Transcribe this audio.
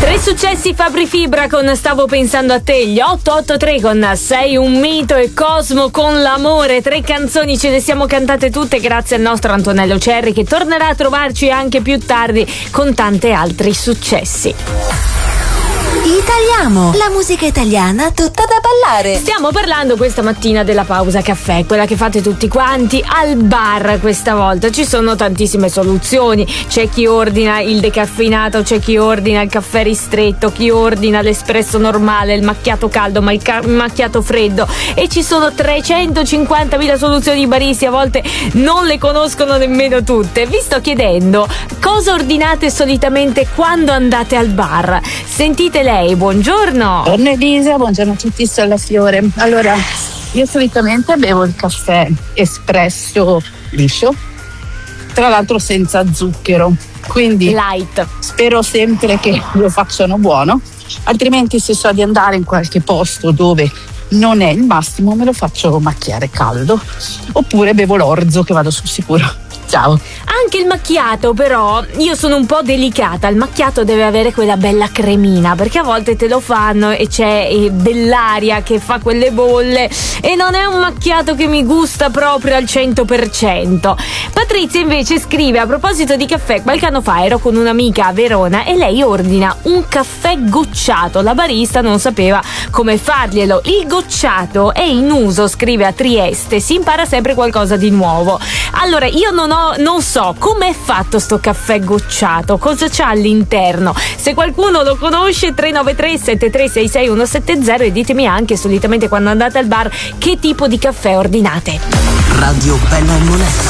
Tre successi Fabri Fibra con Stavo pensando a te, gli 883 con Sei un mito e Cosmo con L'amore. Tre canzoni, ce ne siamo cantate tutte grazie al nostro Antonello Cerri, che tornerà a trovarci anche più tardi con tanti altri successi. Italiamo, la musica italiana tutta da ballare. Stiamo parlando questa mattina della pausa caffè, quella che fate tutti quanti al bar. Questa volta ci sono tantissime soluzioni, c'è chi ordina il decaffeinato, c'è chi ordina il caffè ristretto, chi ordina l'espresso normale, il macchiato caldo, ma il macchiato freddo, e ci sono 350.000 soluzioni. I baristi a volte non le conoscono nemmeno tutte. Vi sto chiedendo cosa ordinate solitamente quando andate al bar. Sentite lei, buongiorno. Buongiorno Elisa, buongiorno a tutti, Stella Fiore. Allora, io solitamente bevo il caffè espresso liscio, tra l'altro senza zucchero, quindi light. Spero sempre che lo facciano buono, altrimenti se so di andare in qualche posto dove non è il massimo me lo faccio macchiare caldo, oppure bevo l'orzo che vado sul sicuro. Ciao. Anche il macchiato, però io sono un po' delicata. Il macchiato deve avere quella bella cremina, perché a volte te lo fanno e c'è dell'aria che fa quelle bolle e non è un macchiato che mi gusta proprio al 100%. Patrizia invece scrive: a proposito di caffè, qualche anno fa ero con un'amica a Verona e lei ordina un caffè gocciato. La barista non sapeva come farglielo. Il gocciato è in uso, scrive a Trieste, si impara sempre qualcosa di nuovo. Allora, io non so come è fatto sto caffè gocciato, cosa c'ha all'interno. Se qualcuno lo conosce, 393 7366 170, e ditemi anche solitamente quando andate al bar che tipo di caffè ordinate. Radio Bella e Moneta.